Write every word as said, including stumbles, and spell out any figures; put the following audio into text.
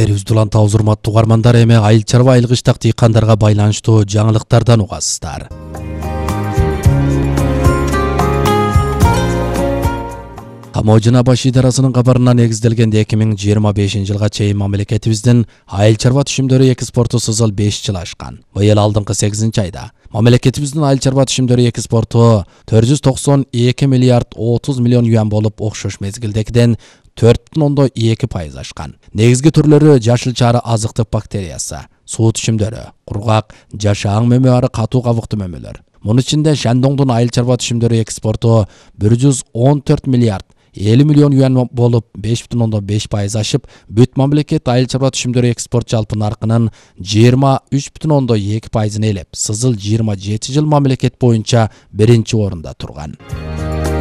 Эфирибизде улан табыз урматтуу угармандар, эми айыл чарба айылгычтак дыйкандарга байланыштуу жаңылыктардан угасыздар. Камоо баш идарасынын кабарына негизделгенде эки миң жыйырма бешинчи жылга чейин мамлекетибиздин айыл чарба түшүмдөрү экспорту сызыл беш жыл ашкан. Быйыл алдыңкы сегизинчи айда мамлекетибиздин айыл чарба түшүмдөрү экспорту төрт жүз токсон эки миллиард отуз миллион юан болуп, окшош мезгилдегиден төрт бүтүн ондон эки пайыз ашкан. Негизги түрлөрү жашыл чары азыктык бактериясы, суу түшүмдөрү, кургак, жашаң мөмө ары катуу кабыктуу мөмөлөр. Мунун ичинде Шандоңдун айыл чарба түшүмдөрү экспорту бир жүз он төрт миллиард элүү миллион юан болуп, беш бүтүн ондон беш пайыз ашып, бүт мамлекет айыл чарба түшүмдөрү экспорт жалпы наркынын жыйырма үч бүтүн ондон эки пайызын ээлеп, сызыл жыйырма жети жыл мамлекет боюнча биринчи орунда турган.